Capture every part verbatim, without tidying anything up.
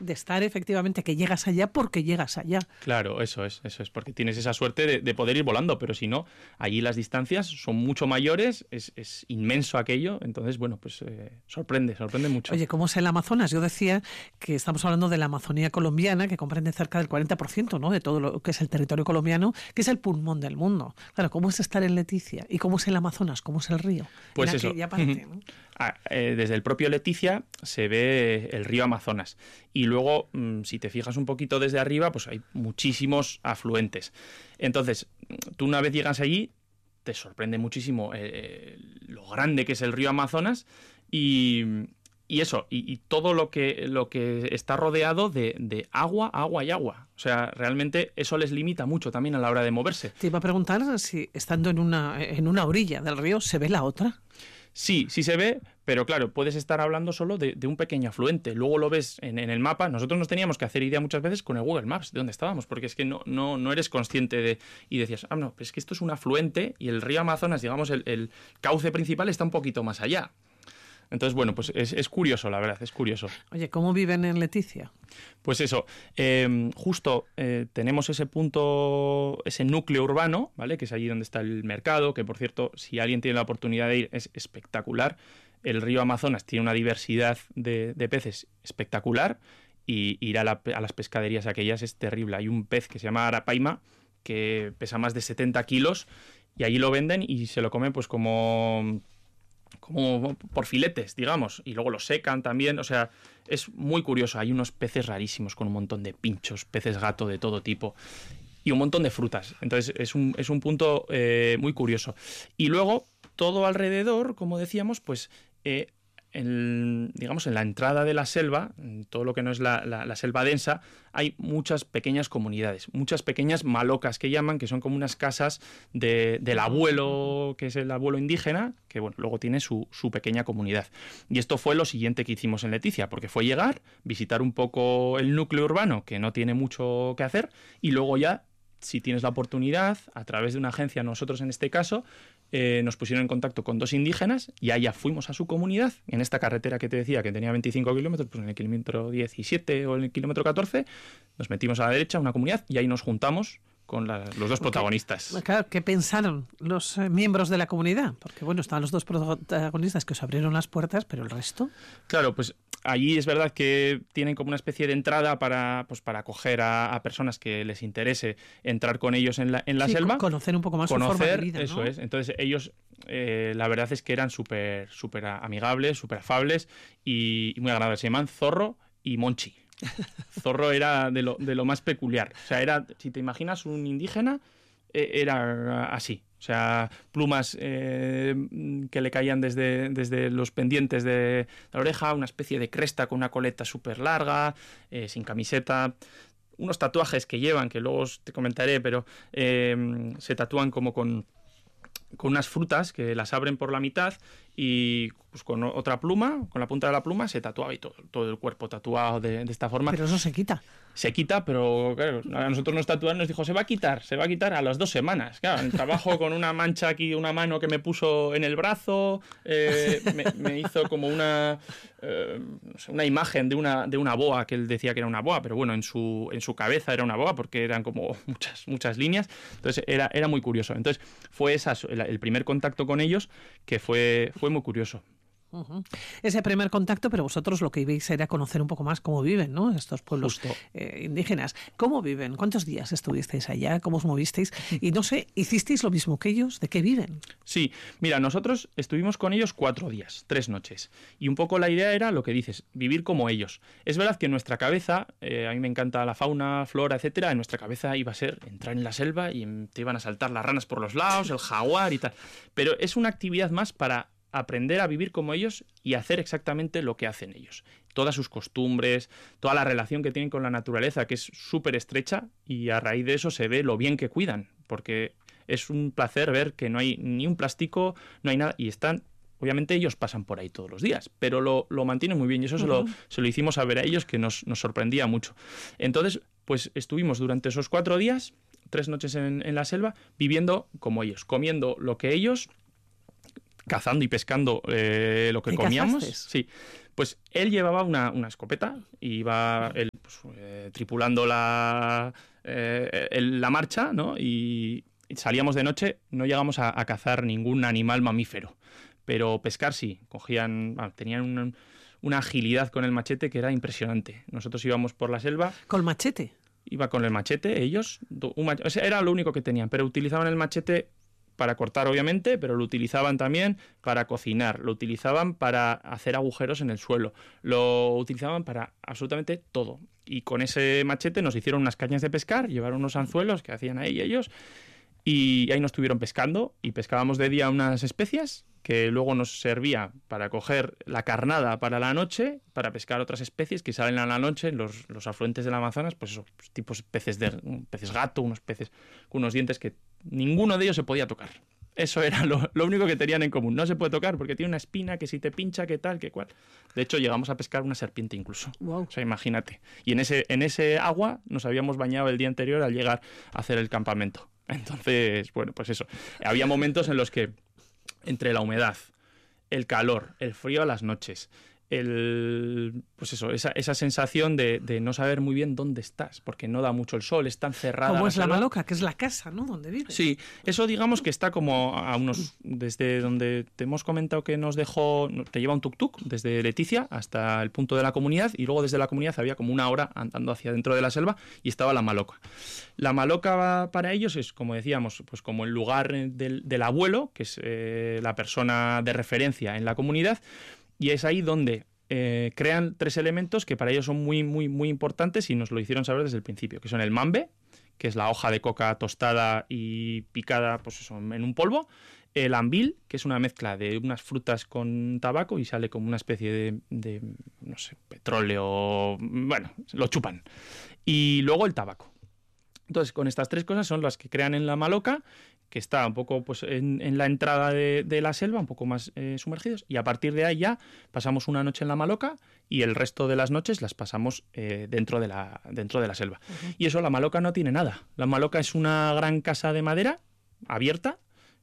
de estar efectivamente que llegas allá porque llegas allá. Claro, eso es, eso es, porque tienes esa suerte de, de poder ir volando, pero si no, allí las distancias son mucho mayores, es, es inmenso aquello, entonces, bueno, pues eh, sorprende, sorprende mucho. Oye, ¿cómo es el Amazonas? Yo decía que estamos hablando de la Amazonía colombiana, que comprende cerca del cuarenta por ciento, ¿no?, de todo lo que es el territorio colombiano, que es el pulmón del mundo. Claro, ¿cómo es estar en Leticia? ¿Y cómo es el Amazonas? ¿Cómo es el río? Pues eso, parte, ¿no? ah, eh, desde el propio Leticia se ve el río Amazonas. Y luego, mmm, si te fijas un poquito desde arriba, pues hay muchísimos afluentes. Entonces, tú una vez llegas allí, te sorprende muchísimo eh, lo grande que es el río Amazonas y, y eso, y, y todo lo que, lo que está rodeado de, de agua, agua y agua. O sea, realmente eso les limita mucho también a la hora de moverse. Te iba a preguntar si estando en una, en una orilla del río, ¿se ve la otra? Sí, sí se ve, pero claro, puedes estar hablando solo de, de un pequeño afluente. Luego lo ves en, en el mapa. Nosotros nos teníamos que hacer idea muchas veces con el Google Maps de dónde estábamos, porque es que no, no, no eres consciente de... Y decías, ah, no, pues es que esto es un afluente y el río Amazonas, digamos, el, el cauce principal está un poquito más allá. Entonces, bueno, pues es, es curioso, la verdad, es curioso. Oye, ¿cómo viven en Leticia? Pues eso, eh, justo eh, tenemos ese punto, ese núcleo urbano, ¿vale?, que es allí donde está el mercado, que por cierto, si alguien tiene la oportunidad de ir, es espectacular. El río Amazonas tiene una diversidad de, de peces espectacular y ir a, la, a las pescaderías aquellas es terrible. Hay un pez que se llama arapaima, que pesa más de setenta kilos, y allí lo venden y se lo comen pues como... como por filetes, digamos, y luego lo secan también, o sea, es muy curioso. Hay unos peces rarísimos con un montón de pinchos, peces gato de todo tipo y un montón de frutas. Entonces es un, es un punto eh, muy curioso. Y luego, todo alrededor, como decíamos, pues... Eh, En, digamos, en la entrada de la selva, en todo lo que no es la, la, la selva densa, hay muchas pequeñas comunidades, muchas pequeñas malocas que llaman, que son como unas casas de, del abuelo, que es el abuelo indígena, que bueno, luego tiene su, su pequeña comunidad. Y esto fue lo siguiente que hicimos en Leticia, porque fue llegar, visitar un poco el núcleo urbano, que no tiene mucho que hacer, y luego ya, si tienes la oportunidad, a través de una agencia, nosotros en este caso, Eh, nos pusieron en contacto con dos indígenas y allá fuimos a su comunidad, en esta carretera que te decía que tenía veinticinco kilómetros, pues en el kilómetro diecisiete o en el kilómetro catorce, nos metimos a la derecha, una comunidad, y ahí nos juntamos con la, los dos protagonistas. Claro, ¿qué pensaron los eh, miembros de la comunidad? Porque bueno, estaban los dos protagonistas que os abrieron las puertas, pero el resto... Claro, pues allí es verdad que tienen como una especie de entrada para, pues, para acoger a, a personas que les interese entrar con ellos en la, en la sí, selva. Conocer un poco más conocer, su forma de vida, ¿no? Eso es. Entonces ellos, eh, la verdad es que eran súper súper amigables, súper afables y, y muy agradables. Se llaman Zorro y Monchi. Zorro era de lo, de lo más peculiar. O sea, era, si te imaginas un indígena, eh, era así. O sea, plumas eh, que le caían desde, desde los pendientes de la oreja, una especie de cresta con una coleta súper larga, eh, sin camiseta, unos tatuajes que llevan, que luego te comentaré, pero eh, se tatúan como con, con unas frutas que las abren por la mitad y pues con otra pluma, con la punta de la pluma, se tatuaba y todo, todo el cuerpo tatuado de, de esta forma. Pero eso se quita. Se quita, pero claro, a nosotros nos tatuaron, nos dijo, se va a quitar, se va a quitar a las dos semanas. Claro, el trabajo con una mancha aquí, una mano que me puso en el brazo, eh, me, me hizo como una, eh, no sé, una imagen de una, de una boa, que él decía que era una boa, pero bueno, en su, en su cabeza era una boa porque eran como muchas, muchas líneas. Entonces era, era muy curioso. Entonces fue esa, el, el primer contacto con ellos que fue, fue muy curioso. Uh-huh. Ese primer contacto, pero vosotros lo que ibais era conocer un poco más cómo viven, ¿no?, estos pueblos eh, indígenas. ¿Cómo viven? ¿Cuántos días estuvisteis allá? ¿Cómo os movisteis? Y no sé, ¿hicisteis lo mismo que ellos? ¿De qué viven? Sí, mira, nosotros estuvimos con ellos cuatro días, tres noches. Y un poco la idea era lo que dices, vivir como ellos. Es verdad que en nuestra cabeza, eh, a mí me encanta la fauna, flora, etcétera, en nuestra cabeza iba a ser entrar en la selva y te iban a saltar las ranas por los lados, el jaguar y tal. Pero es una actividad más para aprender a vivir como ellos y hacer exactamente lo que hacen ellos. Todas sus costumbres, toda la relación que tienen con la naturaleza, que es súper estrecha, y a raíz de eso se ve lo bien que cuidan, porque es un placer ver que no hay ni un plástico, no hay nada, y están... Obviamente ellos pasan por ahí todos los días, pero lo, lo mantienen muy bien y eso uh-huh. se, lo, se lo hicimos a ver a ellos, que nos, nos sorprendía mucho. Entonces, pues estuvimos durante esos cuatro días, tres noches en, en la selva, viviendo como ellos, comiendo lo que ellos... cazando y pescando eh, lo que comíamos. ¿Cazaste? Sí. Pues él llevaba una, una escopeta y iba él eh, tripulando la, eh, el, la marcha, ¿no? Y salíamos de noche, no llegamos a, a cazar ningún animal mamífero, pero pescar sí, cogían, bueno, tenían un, una agilidad con el machete que era impresionante. Nosotros íbamos por la selva. ¿Con machete? Iba con el machete, ellos, un machete, o sea, era lo único que tenían, pero utilizaban el machete para cortar, obviamente, pero lo utilizaban también para cocinar, lo utilizaban para hacer agujeros en el suelo, lo utilizaban para absolutamente todo. Y con ese machete nos hicieron unas cañas de pescar, llevaron unos anzuelos que hacían ahí ellos, y ahí nos estuvieron pescando, y pescábamos de día unas especies que luego nos servía para coger la carnada para la noche, para pescar otras especies que salen a la noche, los, los afluentes del Amazonas, pues esos tipos peces de peces gato, unos peces con unos dientes que ninguno de ellos se podía tocar. Eso era lo, lo único que tenían en común. No se puede tocar porque tiene una espina que si te pincha, que tal, que cual. De hecho, llegamos a pescar una serpiente incluso. Wow. O sea, imagínate. Y en ese, en ese agua nos habíamos bañado el día anterior al llegar a hacer el campamento. Entonces, bueno, pues eso. Había momentos en los que entre la humedad, el calor, el frío a las noches, el, pues eso, esa, esa sensación de, de no saber muy bien dónde estás, porque no da mucho el sol, es tan cerrada. Como es la selva. Maloca, que es la casa, ¿no? Donde vives. Sí, eso digamos que está como a unos, desde donde te hemos comentado que nos dejó, te lleva un tuk-tuk, desde Leticia hasta el punto de la comunidad, y luego desde la comunidad había como una hora andando hacia dentro de la selva y estaba la Maloca. La Maloca para ellos es, como decíamos, pues como el lugar del, del abuelo, que es eh, la persona de referencia en la comunidad, y es ahí donde eh, crean tres elementos que para ellos son muy, muy, muy importantes y nos lo hicieron saber desde el principio, que son el mambe, que es la hoja de coca tostada y picada pues eso, en un polvo, el ambil, que es una mezcla de unas frutas con tabaco y sale como una especie de, de no sé, petróleo, bueno, lo chupan, y luego el tabaco. Entonces, con estas tres cosas son las que crean en la Maloca, que está un poco pues en, en la entrada de, de la selva, un poco más eh, sumergidos, y a partir de ahí ya pasamos una noche en la Maloca y el resto de las noches las pasamos eh, dentro de la, dentro de la selva. Uh-huh. Y eso, la Maloca no tiene nada. La Maloca es una gran casa de madera abierta,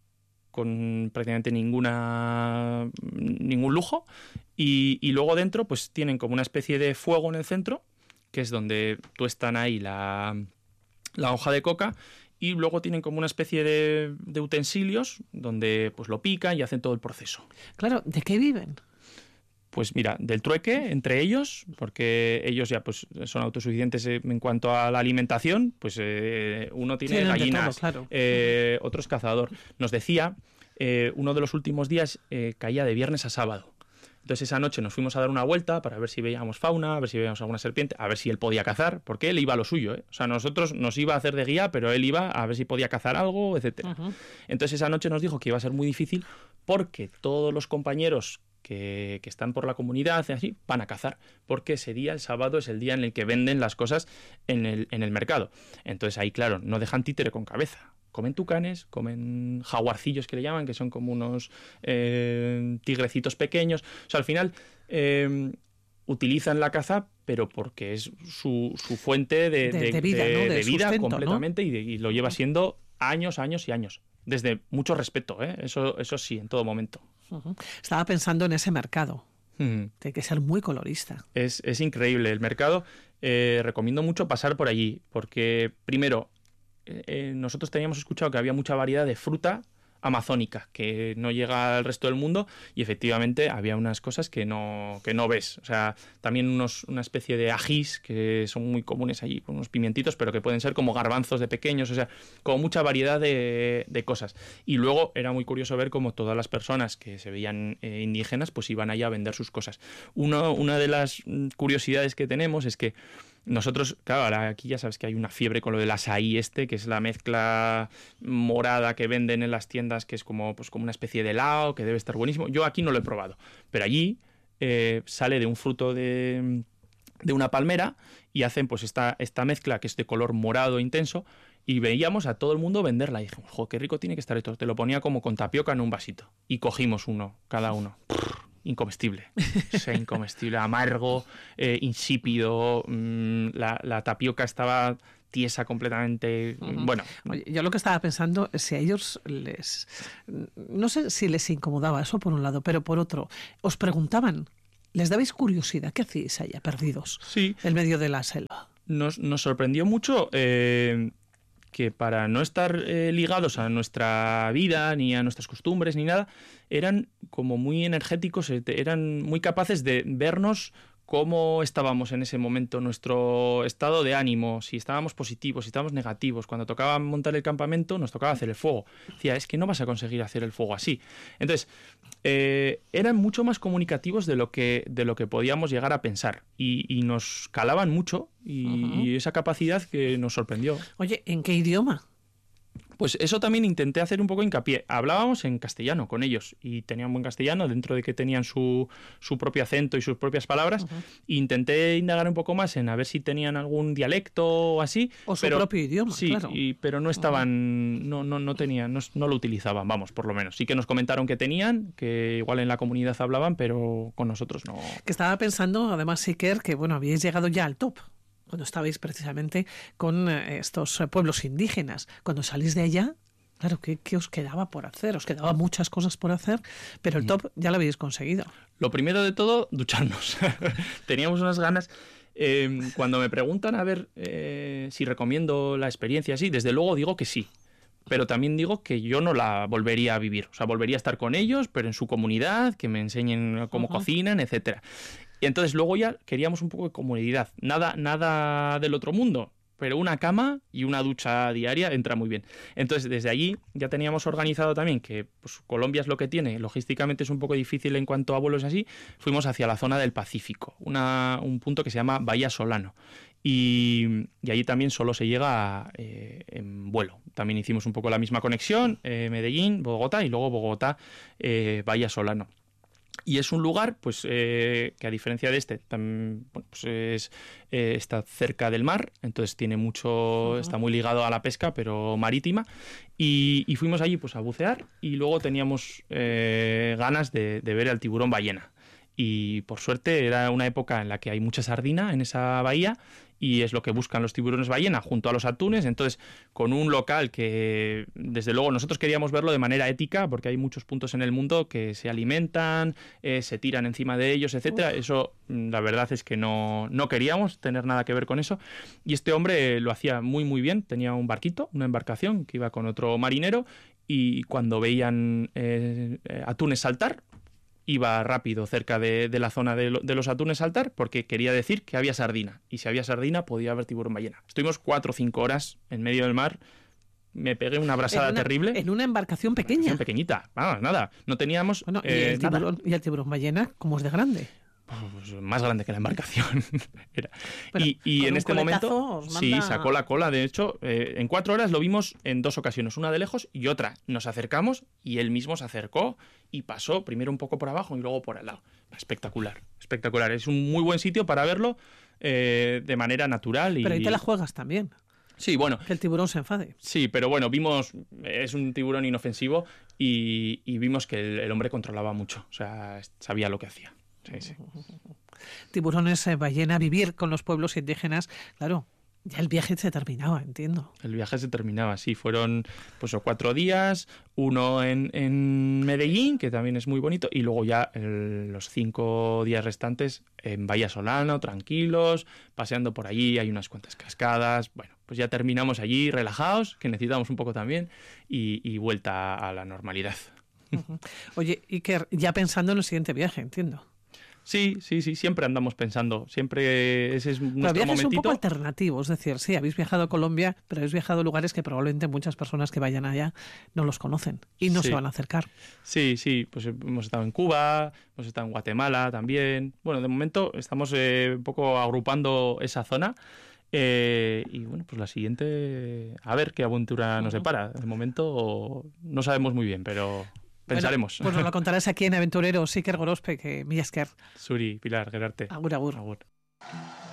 con prácticamente ninguna ningún lujo, y, y luego dentro pues tienen como una especie de fuego en el centro, que es donde tuestan ahí la... la hoja de coca, y luego tienen como una especie de, de utensilios donde pues lo pican y hacen todo el proceso. Claro, ¿de qué viven? Pues mira, del trueque entre ellos, porque ellos ya pues son autosuficientes en cuanto a la alimentación, pues eh, uno tiene Tienen gallinas, todo, claro. eh, otro es cazador. Nos decía, eh, uno de los últimos días eh, caía de viernes a sábado. Entonces esa noche nos fuimos a dar una vuelta para ver si veíamos fauna, a ver si veíamos alguna serpiente, a ver si él podía cazar, porque él iba a lo suyo, ¿eh? O sea, nosotros nos iba a hacer de guía, pero él iba a ver si podía cazar algo, etcétera. Uh-huh. Entonces esa noche nos dijo que iba a ser muy difícil porque todos los compañeros que, que están por la comunidad y así van a cazar, porque ese día, el sábado, es el día en el que venden las cosas en el, en el mercado. Entonces ahí, claro, no dejan títere con cabeza. Comen tucanes, comen jaguarcillos que le llaman, que son como unos eh, tigrecitos pequeños. O sea, al final eh, utilizan la caza, pero porque es su, su fuente de, de, de, de vida, de, ¿no? de, de vida sustento, completamente, ¿no? y, de, y lo lleva siendo años, años y años. Desde mucho respeto, ¿eh? Eso, eso sí, en todo momento. Uh-huh. Estaba pensando en ese mercado. Mm. Tiene que ser muy colorista. Es, es increíble. El mercado, eh, recomiendo mucho pasar por allí, porque primero... Eh, nosotros teníamos escuchado que había mucha variedad de fruta amazónica que no llega al resto del mundo, y efectivamente había unas cosas que no, que no ves. O sea, también unos, una especie de ajís que son muy comunes allí, unos pimientitos, pero que pueden ser como garbanzos de pequeños, o sea, como mucha variedad de, de cosas. Y luego era muy curioso ver cómo todas las personas que se veían eh, indígenas pues iban allá a vender sus cosas. Uno, una de las curiosidades que tenemos es que nosotros, claro, ahora aquí ya sabes que hay una fiebre con lo del açaí este, que es la mezcla morada que venden en las tiendas, que es como, pues, como una especie de helado, que debe estar buenísimo. Yo aquí no lo he probado, pero allí eh, sale de un fruto de, de una palmera y hacen pues esta, esta mezcla que es de color morado intenso, y veíamos a todo el mundo venderla. Y dijimos, jo, qué rico tiene que estar esto. Te lo ponía como con tapioca en un vasito. Y cogimos uno, cada uno. Incomestible, o sea, incomestible, amargo, eh, insípido, mmm, la, la tapioca estaba tiesa completamente, uh-huh. Bueno. Oye, yo lo que estaba pensando es si a ellos les, no sé si les incomodaba eso por un lado, pero por otro, os preguntaban, ¿les dabais curiosidad? ¿Qué hacéis allá perdidos? Sí. En medio de la selva. Nos, nos sorprendió mucho eh, que para no estar eh, ligados a nuestra vida, ni a nuestras costumbres, ni nada, eran como muy energéticos, eran muy capaces de vernos cómo estábamos en ese momento, nuestro estado de ánimo, si estábamos positivos, si estábamos negativos. Cuando tocaba montar el campamento, nos tocaba hacer el fuego. Decía, es que no vas a conseguir hacer el fuego así. Entonces, eh, eran mucho más comunicativos de lo que, de lo que podíamos llegar a pensar. Y, y nos calaban mucho, y, uh-huh. y esa capacidad que nos sorprendió. Oye, ¿en qué idioma? Pues eso también intenté hacer un poco hincapié. Hablábamos en castellano con ellos y tenían buen castellano, dentro de que tenían su, su propio acento y sus propias palabras. Uh-huh. Intenté indagar un poco más en a ver si tenían algún dialecto o así. O su pero, propio idioma, sí, claro. Y, pero no estaban, uh-huh. no, no, no tenían, no, no lo utilizaban, vamos, por lo menos. Sí que nos comentaron que tenían, que igual en la comunidad hablaban, pero con nosotros no. Que estaba pensando, además, Iker, que bueno, habíais llegado ya al top, cuando estabais precisamente con estos pueblos indígenas. Cuando salís de allá, claro, ¿qué, qué os quedaba por hacer? Os quedaban muchas cosas por hacer, pero el top ya lo habéis conseguido. Lo primero de todo, ducharnos. Teníamos unas ganas. Eh, cuando me preguntan a ver eh, si recomiendo la experiencia así, desde luego digo que sí. Pero también digo que yo no la volvería a vivir. O sea, volvería a estar con ellos, pero en su comunidad, que me enseñen cómo uh-huh. cocinan, etcétera. Y entonces luego ya queríamos un poco de comunidad. Nada, nada del otro mundo, pero una cama y una ducha diaria entra muy bien. Entonces desde allí ya teníamos organizado también que pues, Colombia es lo que tiene. Logísticamente es un poco difícil en cuanto a vuelos así. Fuimos hacia la zona del Pacífico, una, un punto que se llama Bahía Solano. Y, y allí también solo se llega eh, en vuelo. También hicimos un poco la misma conexión, eh, Medellín, Bogotá y luego Bogotá, eh, Bahía Solano. Y es un lugar, pues, eh, que a diferencia de este, también, bueno, pues es, eh, está cerca del mar, entonces tiene mucho, uh-huh. está muy ligado a la pesca, pero marítima. Y, y fuimos allí, pues, a bucear y luego teníamos eh, ganas de, de ver al tiburón ballena. Y por suerte era una época en la que hay mucha sardina en esa bahía y es lo que buscan los tiburones ballena junto a los atunes. Entonces, con un local que, desde luego, nosotros queríamos verlo de manera ética, porque hay muchos puntos en el mundo que se alimentan, eh, se tiran encima de ellos, etcétera. Uf. Eso, la verdad es que no, no queríamos tener nada que ver con eso. Y este hombre lo hacía muy, muy bien. Tenía un barquito, una embarcación que iba con otro marinero y cuando veían eh, atunes saltar, iba rápido cerca de, de la zona de, lo, de los atunes saltar porque quería decir que había sardina. Y si había sardina, podía haber tiburón ballena. Estuvimos cuatro o cinco horas en medio del mar. Me pegué una abrasada en una, terrible. En una embarcación pequeña. Embarcación pequeñita. Nada, nada. No teníamos bueno, ¿y, eh, el tiburón, nada. ¿Y el tiburón ballena cómo es de grande? Pues más grande que la embarcación. Era. Bueno, y y en este momento manda... sí, sacó la cola. De hecho, eh, en cuatro horas lo vimos en dos ocasiones, una de lejos y otra. Nos acercamos y él mismo se acercó y pasó primero un poco por abajo y luego por al lado. Espectacular, espectacular. Es un muy buen sitio para verlo eh, de manera natural. Y... Pero ahí te la juegas también. Sí, bueno. Que el tiburón se enfade. Sí, pero bueno, vimos, es un tiburón inofensivo y, y vimos que el, el hombre controlaba mucho. O sea, sabía lo que hacía. Sí, sí. Tiburones, eh, ballena, vivir con los pueblos indígenas, claro, ya el viaje se terminaba, entiendo. El viaje se terminaba, sí, fueron pues cuatro días, uno en, en Medellín, que también es muy bonito, y luego ya el, los cinco días restantes en Bahía Solano, tranquilos, paseando por allí, hay unas cuantas cascadas, bueno, pues ya terminamos allí relajados, que necesitamos un poco también, y, y vuelta a la normalidad. Uh-huh. Oye, Iker, ya pensando en el siguiente viaje, entiendo. Sí, sí, sí, siempre andamos pensando, siempre ese es nuestro pero viajes momentito. Un poco alternativo, es decir, sí, habéis viajado a Colombia, pero habéis viajado a lugares que probablemente muchas personas que vayan allá no los conocen y no sí. se van a acercar. Sí, sí, pues hemos estado en Cuba, hemos estado en Guatemala también. Bueno, de momento estamos eh, un poco agrupando esa zona. Eh, y bueno, pues la siguiente, a ver qué aventura nos depara. De momento no sabemos muy bien, pero... Pensaremos. Bueno, pues nos lo contarás aquí en Aventureros, Iker Gorospe, que mila esker. Zuri, Pilar, Gerarte. Agur, agur. Agur.